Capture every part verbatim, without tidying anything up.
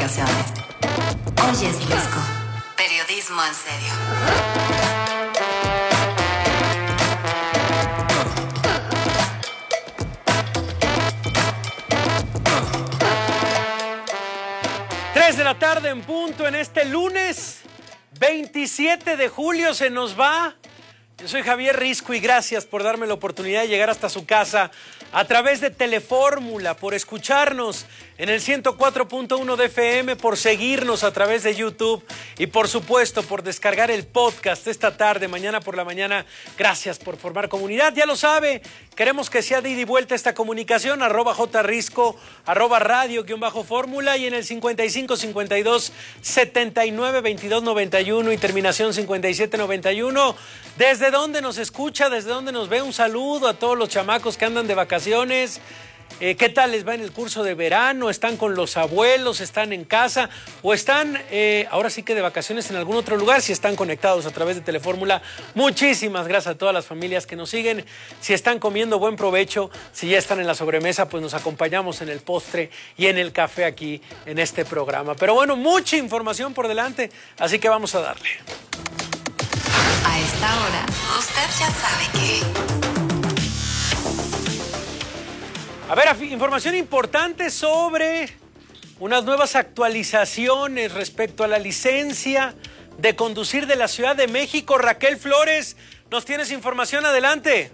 comunicaciones. Hoy es Risco. Periodismo en serio. tres de la tarde en punto en este lunes veintisiete de julio. Se nos va. Yo soy Javier Risco y gracias por darme la oportunidad de llegar hasta su casa a través de Telefórmula, por escucharnos en el ciento cuatro punto uno de F M, por seguirnos a través de YouTube y por supuesto por descargar el podcast esta tarde, mañana por la mañana. Gracias por formar comunidad, ya lo sabe, queremos que sea de ida y vuelta esta comunicación, arroba jrisco, arroba radio guión bajo fórmula y en el cincuenta y cinco cincuenta y dos setenta y nueve veintidós noventa y uno y terminación cincuenta y siete noventa y uno. ¿Desde dónde nos escucha? ¿Desde dónde nos ve? Un saludo a todos los chamacos que andan de vacaciones. Eh, ¿Qué tal les va en el curso de verano? ¿Están con los abuelos? ¿Están en casa? ¿O están eh, ahora sí que de vacaciones en algún otro lugar? Si están conectados a través de Telefórmula, muchísimas gracias a todas las familias que nos siguen. Si están comiendo, buen provecho. Si ya están en la sobremesa, pues nos acompañamos en el postre y en el café aquí en este programa. Pero bueno, mucha información por delante, así que vamos a darle. A esta hora, usted ya sabe que... A ver, información importante sobre unas nuevas actualizaciones respecto a la licencia de conducir de la Ciudad de México. Raquel Flores, ¿nos tienes información? Adelante.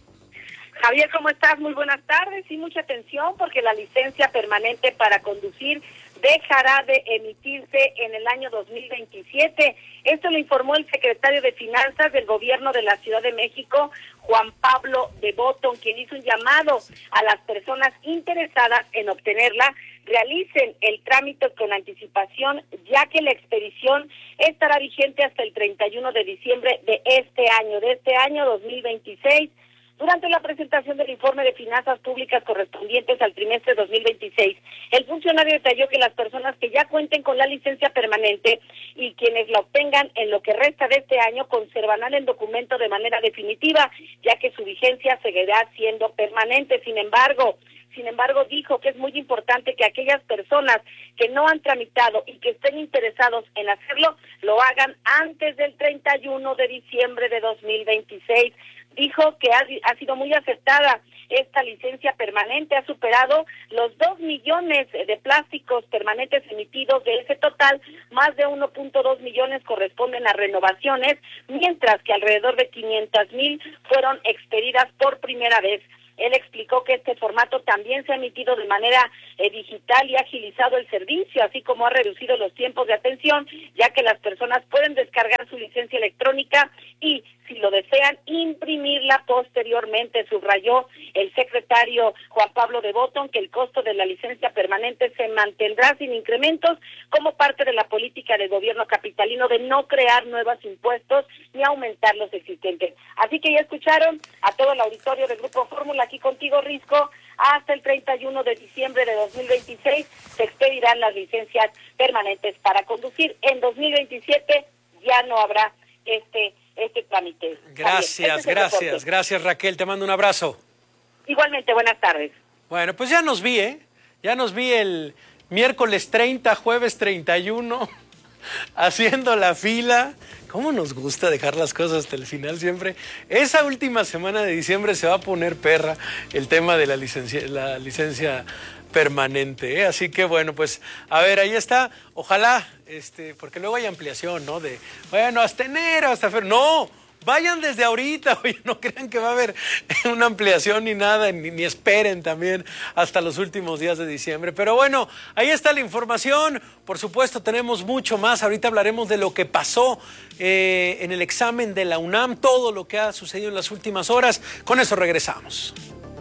Javier, ¿cómo estás? Muy buenas tardes y mucha atención porque la licencia permanente para conducir dejará de emitirse en el año dos mil veintisiete. Esto lo informó el secretario de Finanzas del Gobierno de la Ciudad de México, Juan Pablo de Botton, quien hizo un llamado a las personas interesadas en obtenerla, realicen el trámite con anticipación, ya que la expedición estará vigente hasta el treinta y uno de diciembre de este año, de este año dos mil veintiséis. Durante la presentación del informe de finanzas públicas correspondientes al trimestre dos mil veintiséis, el funcionario detalló que las personas que ya cuenten con la licencia permanente y quienes la obtengan en lo que resta de este año conservarán el documento de manera definitiva, ya que su vigencia seguirá siendo permanente. Sin embargo, Sin embargo, dijo que es muy importante que aquellas personas que no han tramitado y que estén interesados en hacerlo, lo hagan antes del treinta y uno de diciembre de dos mil veintiséis. Dijo que ha, ha sido muy aceptada esta licencia permanente, ha superado los dos millones de plásticos permanentes emitidos. De ese total, más de uno punto dos millones corresponden a renovaciones, mientras que alrededor de quinientas mil fueron expedidas por primera vez. Él explicó que este formato también se ha emitido de manera eh, digital y ha agilizado el servicio, así como ha reducido los tiempos de atención, ya que las personas pueden descargar su licencia electrónica y, si lo desean, imprimirla posteriormente. Subrayó el secretario Juan Pablo de Botton que el costo de la licencia permanente se mantendrá sin incrementos como parte de la política del gobierno capitalino de no crear nuevos impuestos ni aumentar los existentes. Así que ya escucharon a todo el auditorio del Grupo Fórmula, aquí contigo, Risco. Hasta el treinta y uno de diciembre de dos mil veintiséis se expedirán las licencias permanentes para conducir. En dos mil veintisiete ya no habrá este este trámite. Gracias, este gracias, gracias Raquel, te mando un abrazo. Igualmente, buenas tardes. Bueno, pues ya nos vi, ¿eh? Ya nos vi el miércoles treinta, jueves treinta y uno, haciendo la fila. ¿Cómo nos gusta dejar las cosas hasta el final siempre? Esa última semana de diciembre se va a poner perra el tema de la licencia, la licencia permanente, ¿eh? Así que bueno, pues a ver, ahí está. Ojalá, este, porque luego hay ampliación, ¿no? De, bueno, hasta enero, hasta febrero. No, vayan desde ahorita, oye, no crean que va a haber una ampliación ni nada, ni, ni esperen también hasta los últimos días de diciembre. Pero bueno, ahí está la información. Por supuesto, tenemos mucho más. Ahorita hablaremos de lo que pasó eh, en el examen de la UNAM, todo lo que ha sucedido en las últimas horas. Con eso regresamos.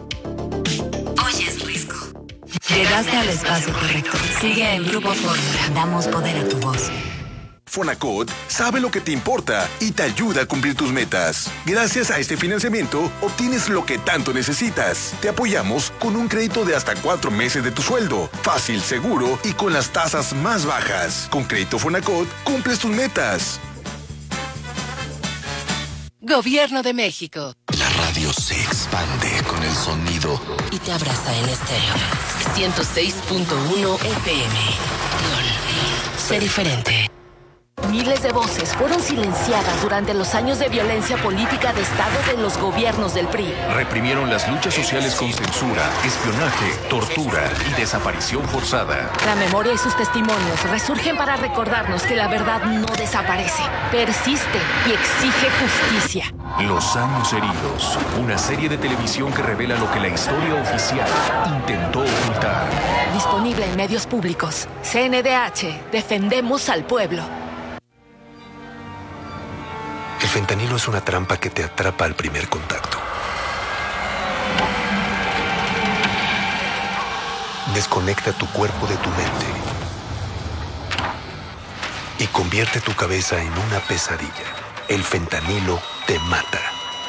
Hoy es Risco. Llegaste al espacio correcto. Sigue en Grupo Fórmula. Damos poder a tu voz. Fonacot sabe lo que te importa y te ayuda a cumplir tus metas. Gracias a este financiamiento, obtienes lo que tanto necesitas. Te apoyamos con un crédito de hasta cuatro meses de tu sueldo. Fácil, seguro y con las tasas más bajas. Con Crédito Fonacot, cumples tus metas. Gobierno de México. La La radio se expande con el sonido y te abraza en estéreo. ciento seis punto uno F M. LOL. Sé diferente. Miles de voces fueron silenciadas durante los años de violencia política de Estado de los gobiernos del P R I. Reprimieron las luchas sociales con censura, espionaje, tortura y desaparición forzada. La memoria y sus testimonios resurgen para recordarnos que la verdad no desaparece, persiste y exige justicia. Los años heridos, una serie de televisión que revela lo que la historia oficial intentó ocultar. Disponible en medios públicos. C N D H, defendemos al pueblo. El fentanilo es una trampa que te atrapa al primer contacto. Desconecta tu cuerpo de tu mente y convierte tu cabeza en una pesadilla. El fentanilo te mata.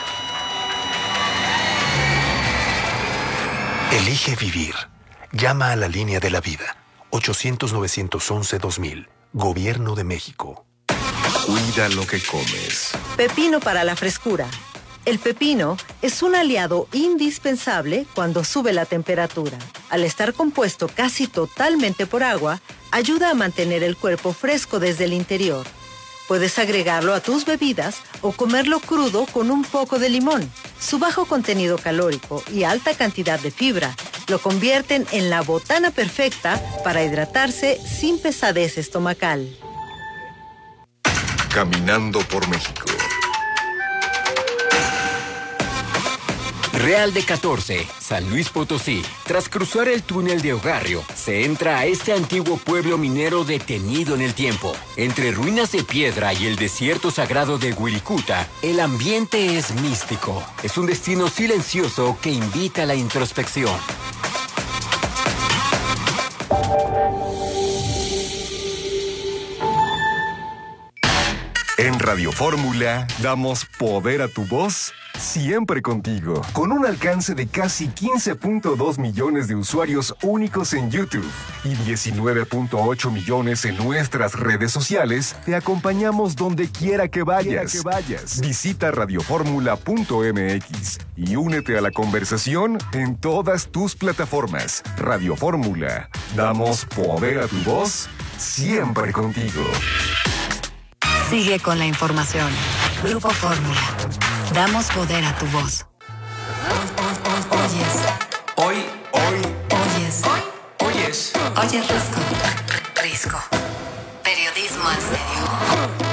Elige vivir. Llama a la línea de la vida. ochocientos, novecientos once, dos mil. Gobierno de México. Cuida lo que comes. Pepino para la frescura. El pepino es un aliado indispensable cuando sube la temperatura. Al estar compuesto casi totalmente por agua, ayuda a mantener el cuerpo fresco desde el interior. Puedes agregarlo a tus bebidas o comerlo crudo con un poco de limón. Su bajo contenido calórico y alta cantidad de fibra lo convierten en la botana perfecta para hidratarse sin pesadez estomacal. Caminando por México. Real de catorce, San Luis Potosí. Tras cruzar el túnel de Ogarrio, se entra a este antiguo pueblo minero detenido en el tiempo. Entre ruinas de piedra y el desierto sagrado de Huiricuta, el ambiente es místico. Es un destino silencioso que invita a la introspección. En Radio Fórmula damos poder a tu voz siempre contigo. Con un alcance de casi quince punto dos millones de usuarios únicos en YouTube y diecinueve punto ocho millones en nuestras redes sociales, te acompañamos donde quiera que vayas. Que vayas. Visita radioformula punto m x y únete a la conversación en todas tus plataformas. Radio Fórmula. Damos poder a tu voz siempre contigo. Sigue con la información. Grupo Fórmula. Damos poder a tu voz. Oyes. Hoy, hoy. Oyes. Hoy. Oyes. Oyes Risco. Risco. Periodismo en serio.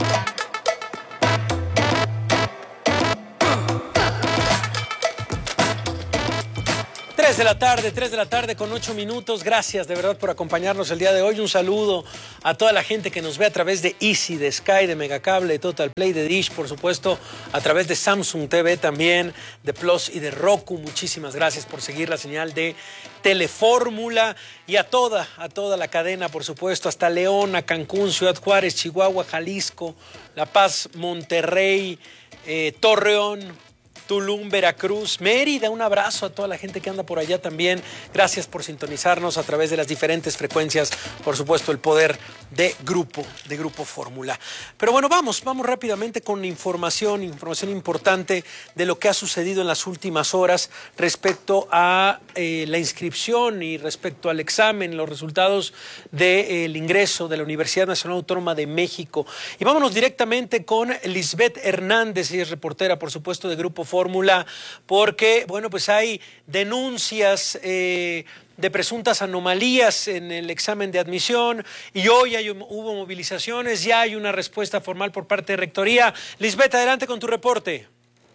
tres de la tarde, tres de la tarde con ocho minutos. Gracias de verdad por acompañarnos el día de hoy. Un saludo a toda la gente que nos ve a través de Easy, de Sky, de Megacable, de Total Play, de Dish, por supuesto, a través de Samsung T V también, de Plus y de Roku. Muchísimas gracias por seguir la señal de Telefórmula y a toda, a toda la cadena, por supuesto, hasta León, a Cancún, Ciudad Juárez, Chihuahua, Jalisco, La Paz, Monterrey, eh, Torreón, Tulum, Veracruz, Mérida. Un abrazo a toda la gente que anda por allá también. Gracias por sintonizarnos a través de las diferentes frecuencias. Por supuesto, el poder de Grupo, de Grupo Fórmula. Pero bueno, vamos, vamos rápidamente con información, información importante de lo que ha sucedido en las últimas horas respecto a eh, la inscripción y respecto al examen, los resultados del ingreso de la Universidad Nacional Autónoma de México. Y vámonos directamente con Lisbeth Hernández, ella es reportera, por supuesto, de Grupo Fórmula. Fórmula, porque, bueno, pues hay denuncias eh, de presuntas anomalías en el examen de admisión y hoy hay, hubo movilizaciones, ya hay una respuesta formal por parte de Rectoría. Lisbeth, adelante con tu reporte.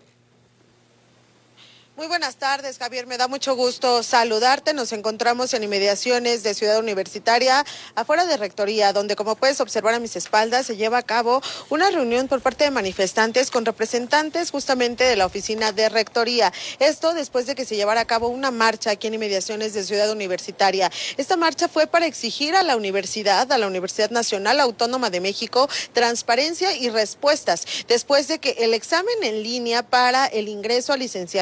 Muy buenas tardes, Javier. Me da mucho gusto saludarte. Nos encontramos en inmediaciones de Ciudad Universitaria, afuera de Rectoría, donde, como puedes observar a mis espaldas, se lleva a cabo una reunión por parte de manifestantes con representantes justamente de la oficina de Rectoría. Esto después de que se llevara a cabo una marcha aquí en inmediaciones de Ciudad Universitaria. Esta marcha fue para exigir a la universidad, a la Universidad Nacional Autónoma de México, transparencia y respuestas, después de que el examen en línea para el ingreso a licenciaturas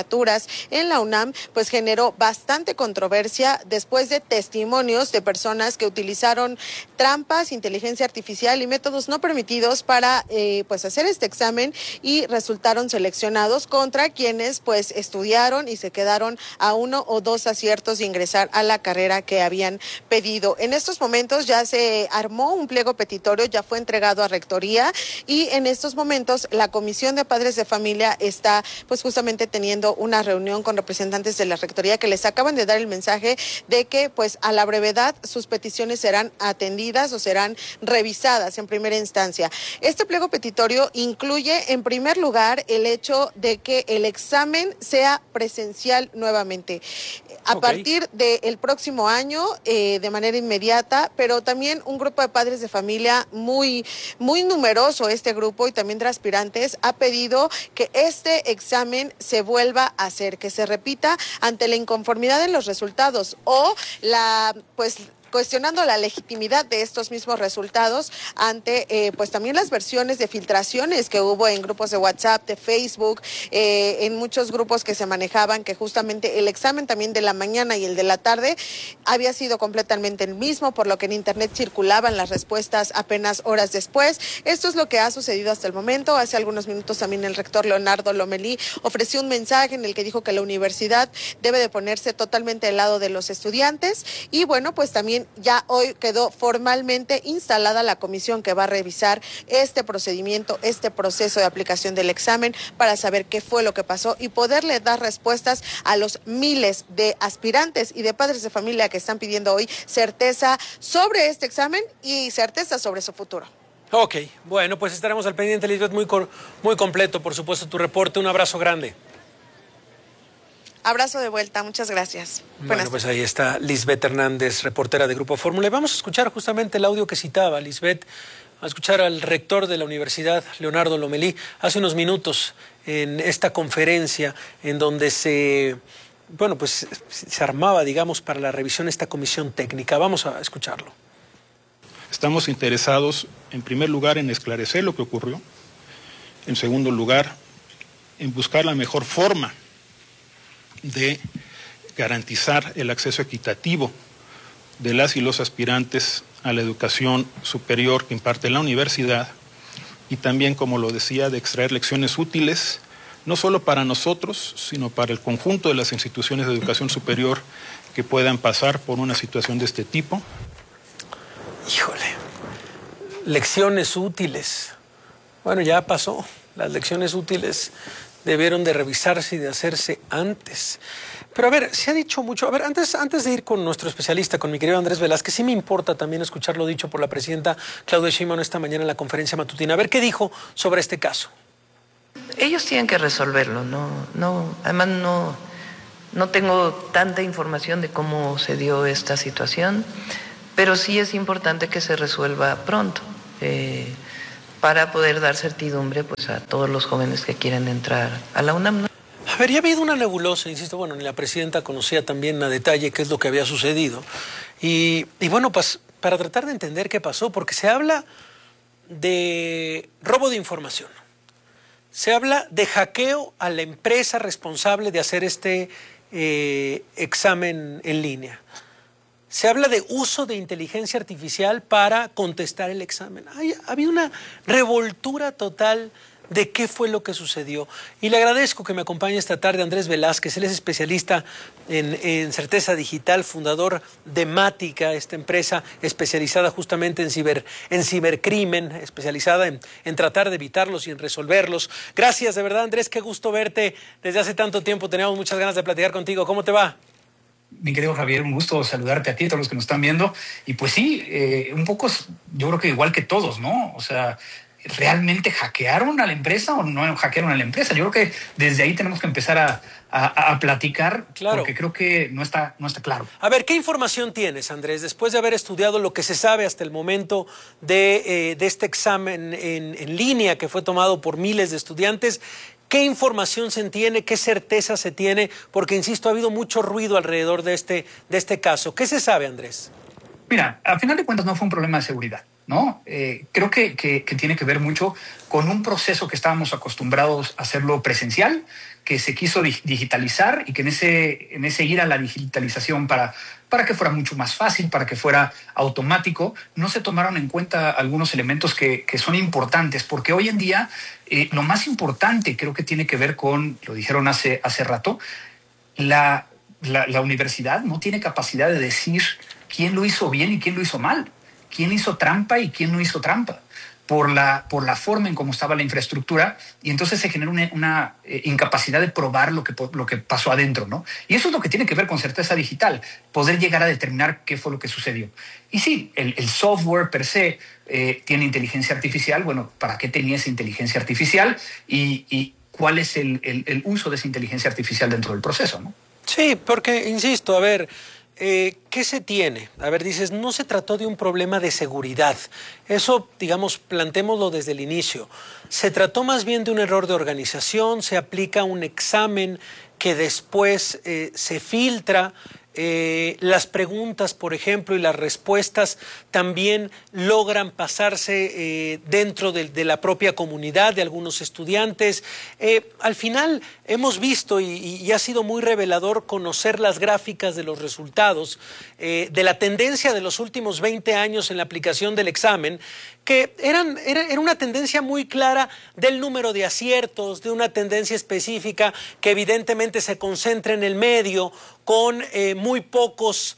en la UNAM, pues generó bastante controversia después de testimonios de personas que utilizaron trampas, inteligencia artificial y métodos no permitidos para eh, pues hacer este examen y resultaron seleccionados contra quienes pues estudiaron y se quedaron a uno o dos aciertos de ingresar a la carrera que habían pedido. En estos momentos ya se armó un pliego petitorio, ya fue entregado a Rectoría y en estos momentos la Comisión de Padres de Familia está pues justamente teniendo una reunión con representantes de la Rectoría que les acaban de dar el mensaje de que pues a la brevedad sus peticiones serán atendidas o serán revisadas en primera instancia. Este pliego petitorio incluye en primer lugar el hecho de que el examen sea presencial nuevamente a okay. partir del próximo año eh, de manera inmediata, pero también un grupo de padres de familia muy, muy numeroso, este grupo y también de aspirantes, ha pedido que este examen se vuelva a hacer, que se repita ante la inconformidad de los resultados o la, pues, cuestionando la legitimidad de estos mismos resultados ante eh, pues también las versiones de filtraciones que hubo en grupos de WhatsApp, de Facebook, eh, en muchos grupos que se manejaban que justamente el examen también de la mañana y el de la tarde había sido completamente el mismo, por lo que en internet circulaban las respuestas apenas horas después. Esto es lo que ha sucedido hasta el momento. Hace algunos minutos también el rector Leonardo Lomelí ofreció un mensaje en el que dijo que la universidad debe de ponerse totalmente al lado de los estudiantes y bueno, pues también ya hoy quedó formalmente instalada la comisión que va a revisar este procedimiento, este proceso de aplicación del examen para saber qué fue lo que pasó y poderle dar respuestas a los miles de aspirantes y de padres de familia que están pidiendo hoy certeza sobre este examen y certeza sobre su futuro. Ok, bueno, pues estaremos al pendiente, Lisbeth, muy, muy completo, por supuesto, tu reporte. Un abrazo grande. Abrazo de vuelta, muchas gracias. Bueno, Buenas pues ahí está Lisbeth Hernández, reportera de Grupo Fórmula. Y vamos a escuchar justamente el audio que citaba Lisbeth, a escuchar al rector de la universidad, Leonardo Lomelí, hace unos minutos en esta conferencia en donde se, bueno, pues se armaba, digamos, para la revisión esta comisión técnica. Vamos a escucharlo. Estamos interesados, en primer lugar, en esclarecer lo que ocurrió. En segundo lugar, en buscar la mejor forma de garantizar el acceso equitativo de las y los aspirantes a la educación superior que imparte la universidad y también, como lo decía, de extraer lecciones útiles, no solo para nosotros, sino para el conjunto de las instituciones de educación superior que puedan pasar por una situación de este tipo. Híjole, lecciones útiles. Bueno, ya pasó, las lecciones útiles debieron de revisarse y de hacerse antes. Pero a ver, se ha dicho mucho. A ver, antes, antes de ir con nuestro especialista, con mi querido Andrés Velázquez, sí me importa también escuchar lo dicho por la presidenta Claudia Sheinbaum esta mañana en la conferencia matutina. A ver, ¿qué dijo sobre este caso? Ellos tienen que resolverlo, no, no, además no, no tengo tanta información de cómo se dio esta situación, pero sí es importante que se resuelva pronto. Eh, para poder dar certidumbre pues a todos los jóvenes que quieren entrar a la UNAM, ¿no? A ver, ya ha habido una nebulosa, insisto, bueno, ni la presidenta conocía también a detalle qué es lo que había sucedido. Y, y bueno, pues para tratar de entender qué pasó, porque se habla de robo de información, se habla de hackeo a la empresa responsable de hacer este eh, examen en línea. Se habla de uso de inteligencia artificial para contestar el examen. Hay, ha habido una revoltura total de qué fue lo que sucedió. Y le agradezco que me acompañe esta tarde Andrés Velázquez. Él es especialista en, en certeza digital, fundador de Mática, esta empresa especializada justamente en, ciber, en cibercrimen, especializada en, en tratar de evitarlos y en resolverlos. Gracias, de verdad, Andrés, qué gusto verte. Desde hace tanto tiempo teníamos muchas ganas de platicar contigo. ¿Cómo te va? Mi querido Javier, un gusto saludarte a ti y a todos los que nos están viendo. Y pues sí, eh, un poco, yo creo que igual que todos, ¿no? O sea, ¿realmente hackearon a la empresa o no hackearon a la empresa? Yo creo que desde ahí tenemos que empezar a, a, a platicar, claro, porque creo que no está, no está claro. A ver, ¿qué información tienes, Andrés? Después de haber estudiado lo que se sabe hasta el momento de, eh, de este examen en, en línea que fue tomado por miles de estudiantes, ¿qué información se tiene? ¿Qué certeza se tiene? Porque, insisto, ha habido mucho ruido alrededor de este, de este caso. ¿Qué se sabe, Andrés? Mira, a final de cuentas no fue un problema de seguridad. ¿no? Eh, creo que, que, que tiene que ver mucho con un proceso que estábamos acostumbrados a hacerlo presencial, que se quiso digitalizar y que en ese, en ese ir a la digitalización para, para que fuera mucho más fácil, para que fuera automático, no se tomaron en cuenta algunos elementos que, que son importantes, porque hoy en día eh, lo más importante creo que tiene que ver con, lo dijeron hace, hace rato, la, la, la universidad no tiene capacidad de decir quién lo hizo bien y quién lo hizo mal, quién hizo trampa y quién no hizo trampa. Por la, por la forma en cómo estaba la infraestructura, y entonces se genera una, una eh, incapacidad de probar lo que, lo que pasó adentro, ¿no? Y eso es lo que tiene que ver con certeza digital, poder llegar a determinar qué fue lo que sucedió. Y sí, el, el software per se eh, tiene inteligencia artificial. Bueno, ¿para qué tenía esa inteligencia artificial? Y, y cuál es el, el, el uso de esa inteligencia artificial dentro del proceso, ¿no? Sí, porque, insisto, a ver... Eh, ¿qué se tiene? A ver, dices, no se trató de un problema de seguridad. Eso, digamos, plantémoslo desde el inicio. Se trató más bien de un error de organización, se aplica un examen que después eh, se filtra. Eh, las preguntas, por ejemplo, y las respuestas también logran pasarse eh, dentro de, de la propia comunidad de algunos estudiantes. Eh, al final hemos visto, y, y ha sido muy revelador conocer las gráficas de los resultados, eh, de la tendencia de los últimos veinte años en la aplicación del examen, que eran, era, era una tendencia muy clara del número de aciertos, de una tendencia específica que evidentemente se concentra en el medio, con eh, muy pocos,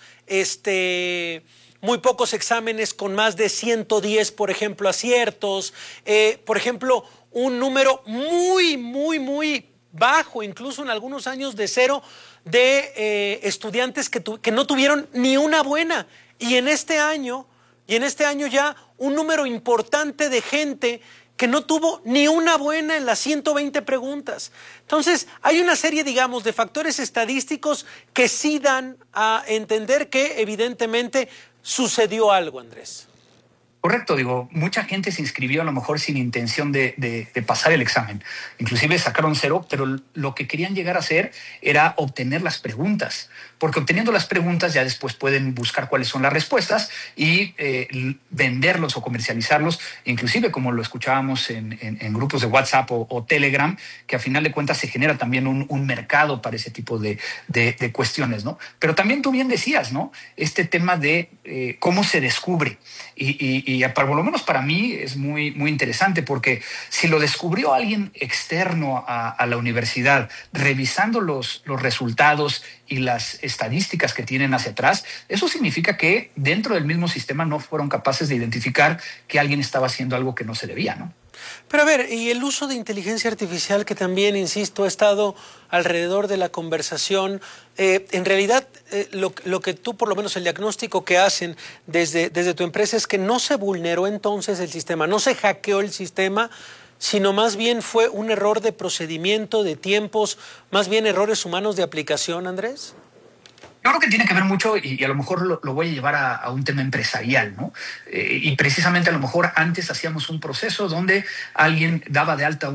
este, muy pocos exámenes con más de ciento diez, por ejemplo, aciertos. Eh, por ejemplo, un número muy, muy, muy bajo, incluso en algunos años de cero, de eh, estudiantes que, tu, que no tuvieron ni una buena. Y en este año, y en este año ya un número importante de gente que no tuvo ni una buena en las ciento veinte preguntas. Entonces, hay una serie, digamos, de factores estadísticos que sí dan a entender que evidentemente sucedió algo, Andrés. Correcto, digo, mucha gente se inscribió a lo mejor sin intención de, de, de pasar el examen. Inclusive sacaron cero, pero lo que querían llegar a hacer era obtener las preguntas, porque obteniendo las preguntas ya después pueden buscar cuáles son las respuestas y eh, venderlos o comercializarlos, inclusive como lo escuchábamos en, en, en grupos de WhatsApp o, o Telegram, que a final de cuentas se genera también un, un mercado para ese tipo de, de, de cuestiones, ¿no? Pero también tú bien decías, ¿no? Este tema de eh, cómo se descubre y, y Y por lo menos para mí es muy, muy interesante, porque si lo descubrió alguien externo a, a la universidad, revisando los, los resultados y las estadísticas que tienen hacia atrás, eso significa que dentro del mismo sistema no fueron capaces de identificar que alguien estaba haciendo algo que no se debía, ¿no? Pero a ver, y el uso de inteligencia artificial que también, insisto, ha estado alrededor de la conversación, eh, en realidad eh, lo, lo que tú, por lo menos el diagnóstico que hacen desde, desde tu empresa es que no se vulneró entonces el sistema, no se hackeó el sistema, sino más bien fue un error de procedimiento, de tiempos, más bien errores humanos de aplicación, Andrés. Yo creo que tiene que ver mucho, y a lo mejor lo, lo voy a llevar a, a un tema empresarial, ¿no? Eh, y precisamente a lo mejor antes hacíamos un proceso donde alguien daba de alta